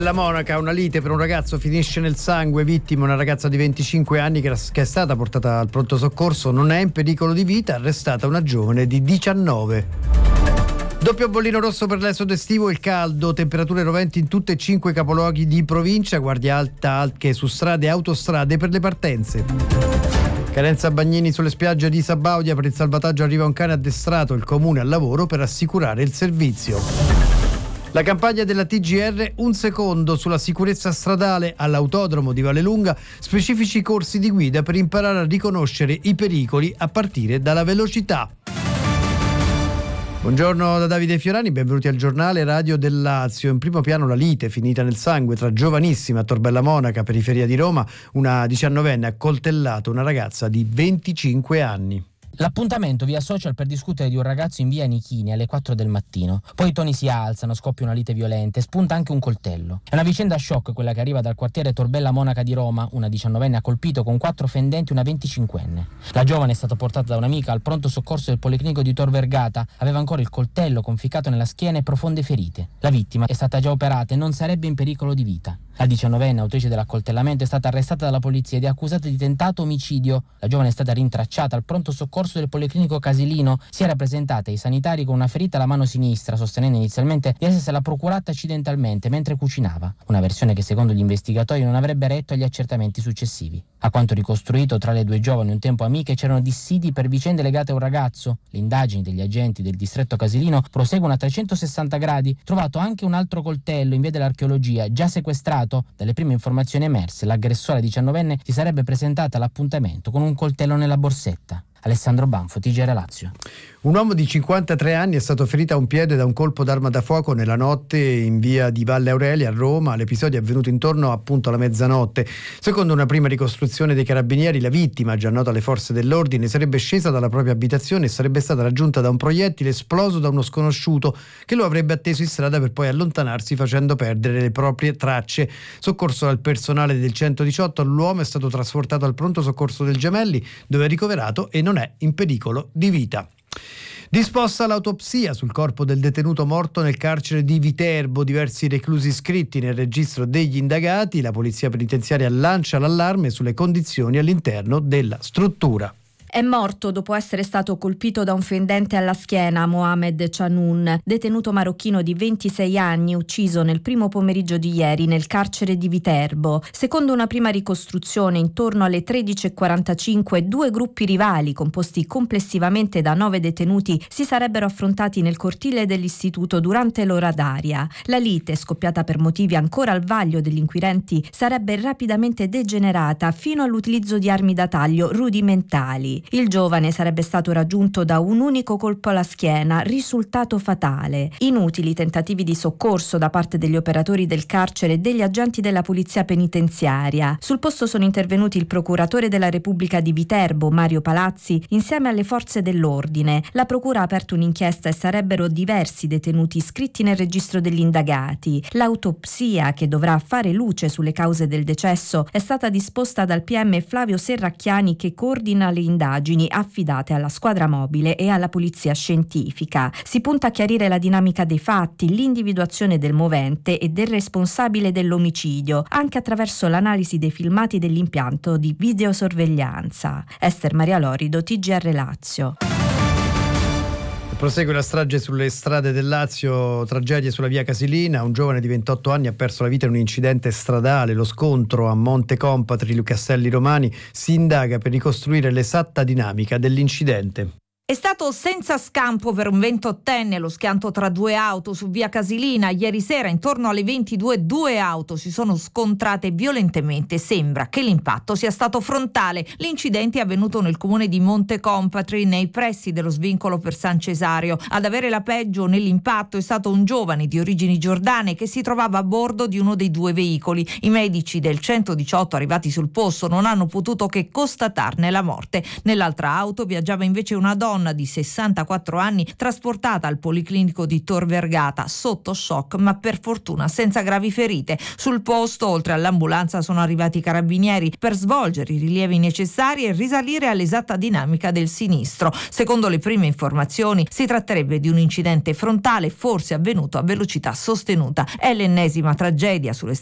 La monaca, una lite per un ragazzo finisce nel sangue, vittima una ragazza di 25 anni che è stata portata al pronto soccorso, non è in pericolo di vita, arrestata una giovane di 19. Doppio bollino rosso per l'esodo estivo, il caldo, temperature roventi in tutte e 5 i capoluoghi di provincia, guardia alta anche su strade e autostrade per le partenze. Carenza bagnini sulle spiagge di Sabaudia, per il salvataggio arriva un cane addestrato, il comune al lavoro per assicurare il servizio. La campagna della TGR, un secondo sulla sicurezza stradale all'autodromo di Vallelunga, specifici corsi di guida per imparare a riconoscere i pericoli a partire dalla velocità. Buongiorno da Davide Fiorani, benvenuti al giornale radio del Lazio. In primo piano la lite finita nel sangue tra giovanissimi a Torbella Monaca, periferia di Roma. Una 19enne ha coltellato una ragazza di 25 anni. L'appuntamento via social per discutere di un ragazzo in via Nichini alle 4 del mattino. Poi i toni si alzano, scoppia una lite violenta e spunta anche un coltello. È una vicenda shock quella che arriva dal quartiere Torbella Monaca di Roma. Una 19enne ha colpito con 4 fendenti una 25enne. La giovane è stata portata da un'amica al pronto soccorso del Policlinico di Tor Vergata. Aveva ancora il coltello conficcato nella schiena e profonde ferite. La vittima è stata già operata e non sarebbe in pericolo di vita. La 19enne, autrice dell'accoltellamento, è stata arrestata dalla polizia ed è accusata di tentato omicidio. La giovane è stata rintracciata al pronto soccorso del Policlinico Casilino. Si era presentata ai sanitari con una ferita alla mano sinistra, sostenendo inizialmente di essersela procurata accidentalmente mentre cucinava. Una versione che secondo gli investigatori non avrebbe retto agli accertamenti successivi. A quanto ricostruito, tra le due giovani un tempo amiche c'erano dissidi per vicende legate a un ragazzo. Le indagini degli agenti del distretto Casilino proseguono a 360 gradi. Trovato anche un altro coltello in via dell'Archeologia, già sequestrato. Dalle prime informazioni emerse, l'aggressore 19enne si sarebbe presentata all'appuntamento con un coltello nella borsetta. Alessandro Banfo, TGR Lazio. Un uomo di 53 anni è stato ferito a un piede da un colpo d'arma da fuoco nella notte in via di Valle Aurelia a Roma. L'episodio è avvenuto intorno appunto alla mezzanotte. Secondo una prima ricostruzione dei carabinieri, la vittima, già nota alle forze dell'ordine, sarebbe scesa dalla propria abitazione e sarebbe stata raggiunta da un proiettile esploso da uno sconosciuto che lo avrebbe atteso in strada per poi allontanarsi facendo perdere le proprie tracce. Soccorso dal personale del 118, l'uomo è stato trasportato al pronto soccorso del Gemelli, dove è ricoverato e non è in pericolo di vita. Disposta l'autopsia sul corpo del detenuto morto nel carcere di Viterbo, diversi reclusi iscritti nel registro degli indagati, la polizia penitenziaria lancia l'allarme sulle condizioni all'interno della struttura. È morto dopo essere stato colpito da un fendente alla schiena Mohamed Chanoun, detenuto marocchino di 26 anni, ucciso nel primo pomeriggio di ieri nel carcere di Viterbo. Secondo una prima ricostruzione, intorno alle 13:45, due gruppi rivali, composti complessivamente da 9 detenuti, si sarebbero affrontati nel cortile dell'istituto durante l'ora d'aria. La lite, scoppiata per motivi ancora al vaglio degli inquirenti, sarebbe rapidamente degenerata fino all'utilizzo di armi da taglio rudimentali. Il giovane sarebbe stato raggiunto da un unico colpo alla schiena, risultato fatale. Inutili tentativi di soccorso da parte degli operatori del carcere e degli agenti della polizia penitenziaria. Sul posto sono intervenuti il procuratore della Repubblica di Viterbo, Mario Palazzi, insieme alle forze dell'ordine. La procura ha aperto un'inchiesta e sarebbero diversi detenuti iscritti nel registro degli indagati. L'autopsia, che dovrà fare luce sulle cause del decesso, è stata disposta dal PM Flavio Serracchiani, che coordina le indagini affidate alla squadra mobile e alla polizia scientifica. Si punta a chiarire la dinamica dei fatti, l'individuazione del movente e del responsabile dell'omicidio, anche attraverso l'analisi dei filmati dell'impianto di videosorveglianza. Ester Maria Lorido, TGR Lazio. Prosegue la strage sulle strade del Lazio, tragedie sulla via Casilina. Un giovane di 28 anni ha perso la vita in un incidente stradale. Lo scontro a Monte Compatri, Castelli Romani, si indaga per ricostruire l'esatta dinamica dell'incidente. È stato senza scampo per un 28enne lo schianto tra due auto su via Casilina. Ieri sera intorno alle 22 due auto si sono scontrate violentemente. Sembra che l'impatto sia stato frontale. L'incidente è avvenuto nel comune di Monte Compatri, nei pressi dello svincolo per San Cesario. Ad avere la peggio nell'impatto è stato un giovane di origini giordane che si trovava a bordo di uno dei due veicoli. I medici del 118 arrivati sul posto non hanno potuto che constatarne la morte. Nell'altra auto viaggiava invece una donna donna di 64 anni trasportata al Policlinico di Tor Vergata sotto shock, ma per fortuna senza gravi ferite. Sul posto, oltre all'ambulanza, sono arrivati i carabinieri per svolgere i rilievi necessari e risalire all'esatta dinamica del sinistro. Secondo le prime informazioni si tratterebbe di un incidente frontale, forse avvenuto a velocità sostenuta. È l'ennesima tragedia sulle